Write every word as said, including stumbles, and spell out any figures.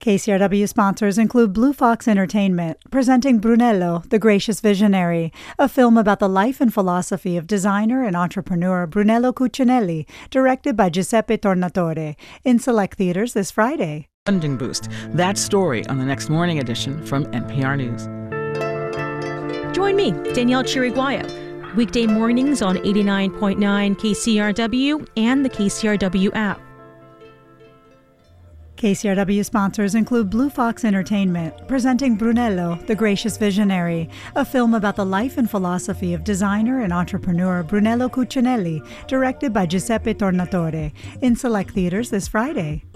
K C R W sponsors include Blue Fox Entertainment, presenting Brunello, the Gracious Visionary, a film about the life and philosophy of designer and entrepreneur Brunello Cucinelli, directed by Giuseppe Tornatore, in select theaters this Friday. Funding boost. That story on the next morning edition from N P R News. Join me, Danielle Chiriguaya, weekday mornings on eighty-nine point nine K C R W and the K C R W app. K C R W sponsors include Blue Fox Entertainment, presenting Brunello, the Gracious Visionary, a film about the life and philosophy of designer and entrepreneur Brunello Cucinelli, directed by Giuseppe Tornatore, in select theaters this Friday.